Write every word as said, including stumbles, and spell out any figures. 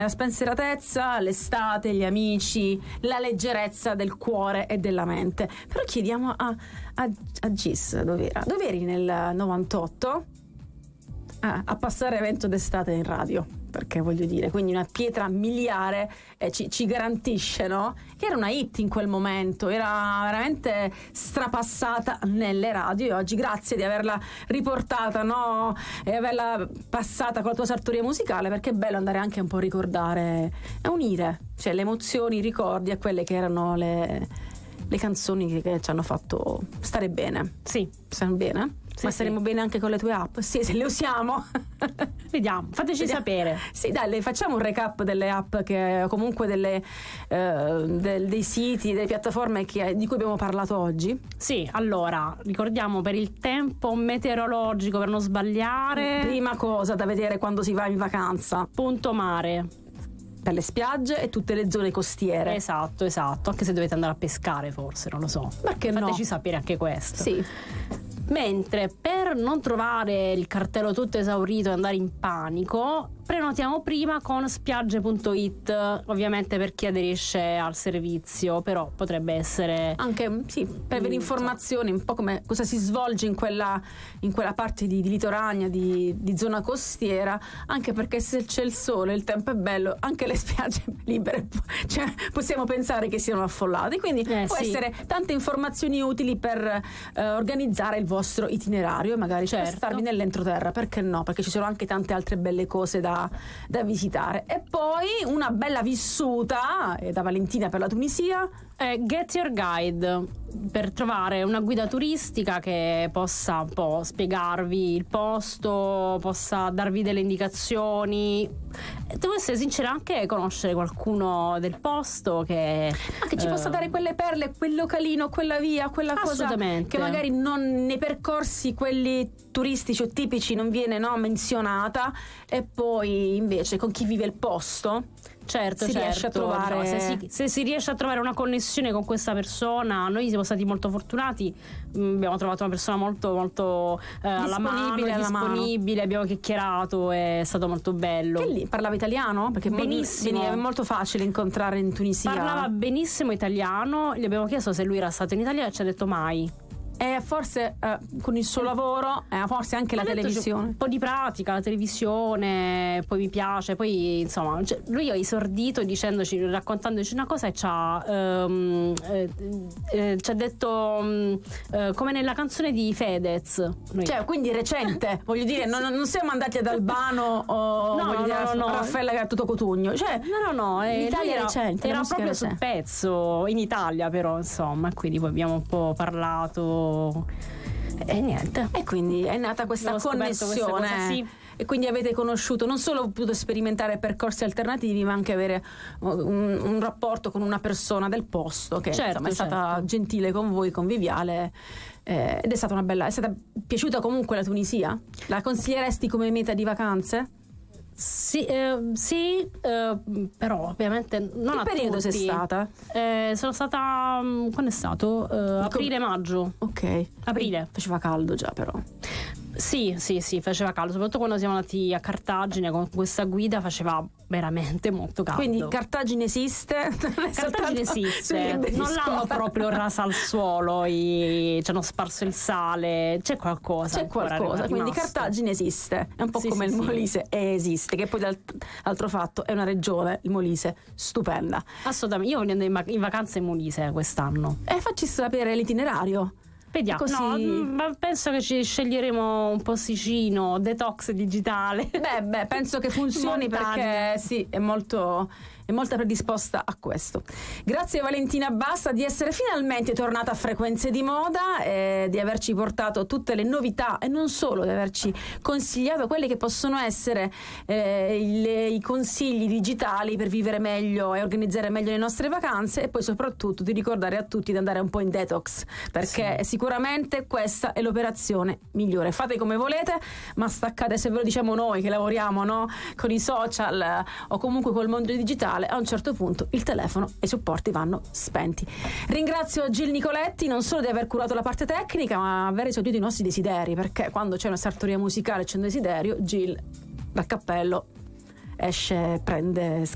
la spensieratezza, l'estate, gli amici, la leggerezza del cuore e della mente. Però chiediamo a, a, a Gis, dov'era? Dov'eri nel novantotto? Ah, a passare evento d'estate in radio, perché voglio dire, quindi una pietra miliare eh, ci, ci garantisce, no? Che era una hit in quel momento, era veramente strapassata nelle radio, e oggi grazie di averla riportata, no? E averla passata con la tua sartoria musicale, perché è bello andare anche un po' a ricordare, a unire, cioè le emozioni, i ricordi a quelle che erano le, le canzoni che, che ci hanno fatto stare bene. Sì. Stanno bene? Sì, Ma staremo sì. bene anche con le tue app? Sì, se le usiamo. Vediamo, fateci Vediamo. sapere. Sì, dai, le facciamo un recap delle app, che comunque delle, eh, del, dei siti, delle piattaforme che, di cui abbiamo parlato oggi. Sì, allora, ricordiamo per il tempo meteorologico, per non sbagliare. Prima cosa da vedere quando si va in vacanza. Punto mare. Per le spiagge e tutte le zone costiere. Esatto, esatto. Anche se dovete andare a pescare, forse, non lo so. Perché no? Fateci sapere anche questo. Sì. Mentre per non trovare il cartello tutto esaurito e andare in panico, prenotiamo prima con spiagge punto it, ovviamente per chi aderisce al servizio, però potrebbe essere anche sì, per avere informazioni un po' come cosa si svolge in quella, in quella parte di, di litorania, di, di zona costiera, anche perché se c'è il sole, il tempo è bello, anche le spiagge libere, cioè, possiamo pensare che siano affollate, quindi eh, può sì. essere tante informazioni utili per eh, organizzare il vostro itinerario e magari certo. spostarvi nell'entroterra, perché no? Perché ci sono anche tante altre belle cose da da visitare. E poi una bella vissuta eh, da Valentina per la Tunisia. Eh, Get Your Guide, per trovare una guida turistica che possa un po' spiegarvi il posto, possa darvi delle indicazioni. Devo essere sincera, anche conoscere qualcuno del posto che ah, che ci eh, possa dare quelle perle, quel localino, quella via, quella cosa che magari non nei percorsi quelli turistici o tipici non viene, no, menzionata, e poi invece con chi vive il posto certo, si certo, riesce a trovare, no, se, si, se si riesce a trovare una connessione con questa persona. Noi siamo stati molto fortunati, mh, abbiamo trovato una persona molto molto eh, alla mano, alla disponibile, mano. Abbiamo chiacchierato, è stato molto bello. Che lì parlava italiano? Perché benissimo, è molto facile incontrare in Tunisia. Parlava benissimo italiano, gli abbiamo chiesto se lui era stato in Italia e ci ha detto mai. E forse eh, con il suo lavoro, eh, forse anche la televisione. Un po' di pratica, la televisione, poi mi piace, poi insomma, cioè, lui ha esordito dicendoci, raccontandoci una cosa e ci ha, um, eh, eh, ci ha detto um, eh, come nella canzone di Fedez. Noi. Cioè, quindi recente, voglio dire, non, non siamo andati ad Albano o no, voglio dire, no, no, a Raffaella Gattuso Cotugno. Cioè, no, no, no, l'Italia era recente. Era proprio recente. Sul pezzo, in Italia però, insomma, quindi poi abbiamo un po' parlato. E niente. E quindi è nata questa connessione. Cosa, sì. E quindi avete conosciuto, non solo potuto sperimentare percorsi alternativi, ma anche avere un, un rapporto con una persona del posto che certo, insomma, è stata certo. gentile con voi, conviviale, eh, ed è stata una bella. È stata piaciuta comunque la Tunisia? La consiglieresti come meta di vacanze? Sì, eh, sì eh, però ovviamente non che a periodo tutti. sei stata? Eh, sono stata quando è stato? Eh, aprile-maggio. Ok. Aprile. Faceva caldo già però. Sì, sì, sì, faceva caldo, soprattutto quando siamo andati a Cartagine con questa guida faceva veramente molto caldo. Quindi Cartagine esiste? Cartagine esiste, non l'hanno proprio rasa al suolo, i... ci hanno sparso il sale, c'è qualcosa. C'è qualcosa, quindi Cartagine esiste, è un po' sì, come sì, il sì. Molise esiste, che poi l'altro fatto è una regione, il Molise, stupenda. Assolutamente, io voglio andare in vacanza in Molise quest'anno. E eh, facci sapere l'itinerario. Vediamo, così... no, ma penso che ci sceglieremo un posticino detox digitale. Beh, beh, penso che funzioni perché sì, è molto è molto predisposta a questo. Grazie Valentina Bassa di essere finalmente tornata a Frequenze di Moda e di averci portato tutte le novità e non solo, di averci consigliato quelli che possono essere eh, i, i consigli digitali per vivere meglio e organizzare meglio le nostre vacanze, e poi soprattutto di ricordare a tutti di andare un po' in detox, perché sì. sicuramente questa è l'operazione migliore. Fate come volete, ma staccate, se ve lo diciamo noi che lavoriamo, no, con i social eh, o comunque col mondo digitale, a un certo punto il telefono e i supporti vanno spenti. Ringrazio Gil Nicoletti non solo di aver curato la parte tecnica, ma aver esaudito i nostri desideri, perché quando c'è una sartoria musicale, c'è un desiderio, Gil dal cappello esce, prende